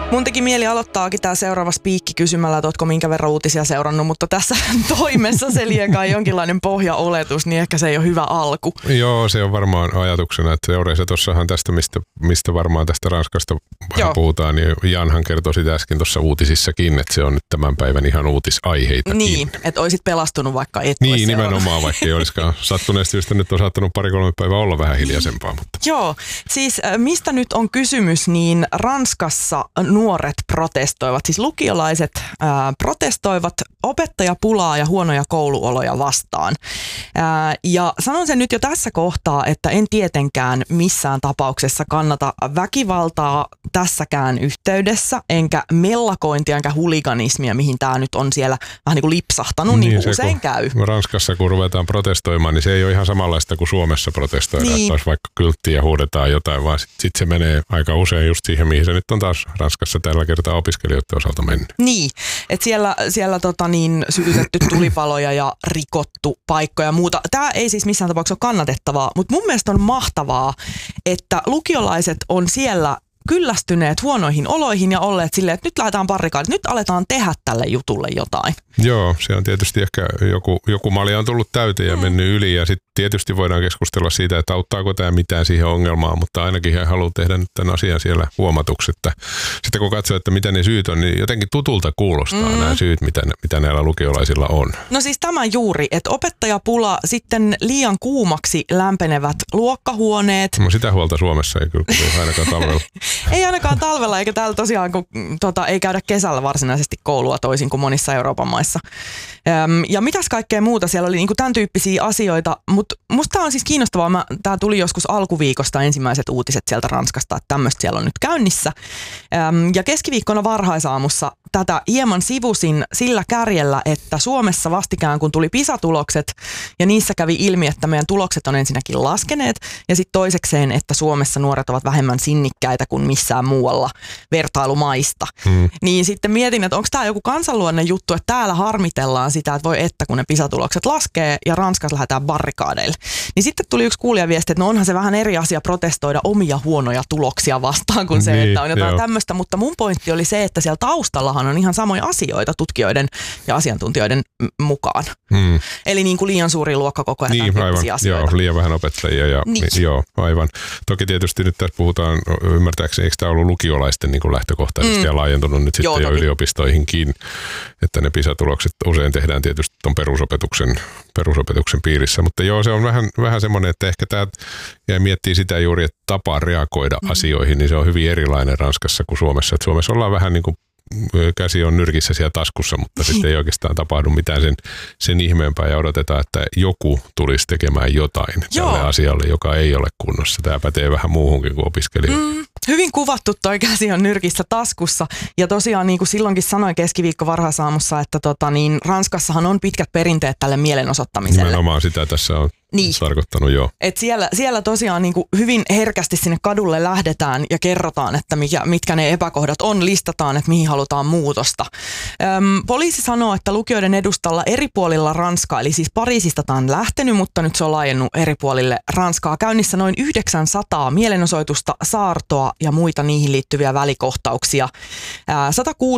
Mun teki mieli aloittaakin tää seuraava spiikki kysymällä, että ootko minkä verran uutisia seurannut, mutta tässä toimessa se liekaa jonkinlainen pohjaoletus, niin ehkä se ei ole hyvä alku. Joo, se on varmaan ajatuksena, että seuraisi tuossahan tästä, mistä varmaan tästä Ranskasta vähän puhutaan, niin Janhan kertoi sitä äsken tuossa uutisissakin, että se on nyt tämän päivän ihan uutisaiheita. Niin, että olisit pelastunut vaikka et Niin, nimenomaan, vaikka ei olisikaan sattuneesta syystä nyt on saattanut 2-3 päivää olla vähän hiljaisempaa. Mutta. Joo, siis mistä nyt on kysymys, niin Ranskassa nuoret protestoivat, siis lukiolaiset protestoivat opettajapulaa ja huonoja kouluoloja vastaan. Ja sanon sen nyt jo tässä kohtaa, että en tietenkään missään tapauksessa kannata väkivaltaa tässäkään yhteydessä, enkä mellakointia, enkä huliganismia, mihin tämä nyt on siellä vähän niin kuin lipsahtanut, niin kuin usein käy. Ranskassa kun ruvetaan protestoimaan, niin se ei ole ihan samanlaista kuin Suomessa protestoidaan, niin. Että olisi vaikka kylttiä ja huudetaan jotain, vaan sitten se menee aika usein just siihen, mihin se nyt on taas Ranskassa tällä kertaa opiskelijoiden osalta mennyt. Niin, että siellä sytytetty tulipaloja ja rikottu paikkoja ja muuta. Tämä ei siis missään tapauksessa ole kannatettavaa, mutta mun mielestä on mahtavaa, että lukiolaiset on siellä kyllästyneet huonoihin oloihin ja olleet silleen, että nyt lähdetään barrikaadille, nyt aletaan tehdä tälle jutulle jotain. Joo, se on tietysti ehkä joku malja on tullut täyteen ja mennyt yli ja sitten tietysti voidaan keskustella siitä, että auttaako tämä mitään siihen ongelmaan, mutta ainakin he haluaa tehdä nyt tämän asian siellä huomatuksi, että sitten kun katsoo, että mitä ne syyt on, niin jotenkin tutulta kuulostaa nämä syyt, mitä näillä lukiolaisilla on. No siis tämä juuri, että opettajapula, sitten liian kuumaksi lämpenevät luokkahuoneet. No sitä huolta Suomessa ei kyllä kuulu ainakaan talvella. Ei ainakaan talvella, eikä täällä tosiaan, kun ei käydä kesällä varsinaisesti koulua toisin kuin monissa Euroopan maissa. Ja mitäs kaikkea muuta, siellä oli niin kuin tämän tyyppisiä asioita, mutta musta tämä on siis kiinnostavaa. Tämä tuli joskus alkuviikosta ensimmäiset uutiset sieltä Ranskasta, että tämmöistä siellä on nyt käynnissä. Ja keskiviikkona varhaisaamussa tätä hieman sivusin sillä kärjellä, että Suomessa vastikään kun tuli PISA-tulokset ja niissä kävi ilmi, että meidän tulokset on ensinnäkin laskeneet ja sitten toisekseen, että Suomessa nuoret ovat vähemmän sinnikkäitä kuin missään muualla vertailumaista. Niin sitten mietin, että onko tämä joku kansanluonne juttu, että täällä harmitellaan sitä, että voi että kun ne PISA-tulokset laskee ja Ranskassa lähdetään barrikaadeille. Niin sitten tuli yksi kuulijaviesti, että no onhan se vähän eri asia protestoida omia huonoja tuloksia vastaan kuin se, että on jotain tämmöistä, mutta mun pointti oli se, että siellä taustallahan on ihan samoja asioita tutkijoiden ja asiantuntijoiden mukaan. Eli niin kuin liian suuri luokkakokoja ja tyyppisiä asioita. Joo, liian vähän opettajia ja joo, aivan. Toki tietysti nyt tässä puhutaan, ymmärtääkseni, eikö tämä ollut lukiolaisten niin kuin lähtökohtaisesti ja laajentunut nyt sitten jo yliopistoihinkin, että ne PISA-tulokset usein tehdään tietysti tuon perusopetuksen piirissä, mutta joo, se on vähän semmoinen, että ehkä tämä ja miettii sitä juuri, että tapa reagoida asioihin, niin se on hyvin erilainen Ranskassa kuin Suomessa. Että Suomessa ollaan vähän niin kuin käsi on nyrkissä siellä taskussa, mutta sitten ei oikeastaan tapahdu mitään sen ihmeempää ja odotetaan, että joku tulisi tekemään jotain tälle asialle, joka ei ole kunnossa. Tämä pätee vähän muuhunkin kuin opiskelijoille. Hyvin kuvattu toi käsi on nyrkissä taskussa ja tosiaan niin kuin silloinkin sanoin keskiviikko varhaisaamussa, että Ranskassahan on pitkät perinteet tälle mielenosoittamiselle. Nimenomaan sitä tässä on tarkoittanut jo. Et siellä tosiaan niin kuin hyvin herkästi sinne kadulle lähdetään ja kerrotaan, että mitkä ne epäkohdat on, listataan, että mihin halutaan muutosta. Poliisi sanoo, että lukioiden edustalla eri puolilla Ranskaa, eli siis Pariisista tämä on lähtenyt, mutta nyt se on laajennut eri puolille Ranskaa. Käynnissä noin 900 mielenosoitusta, saartoa ja muita niihin liittyviä välikohtauksia. 106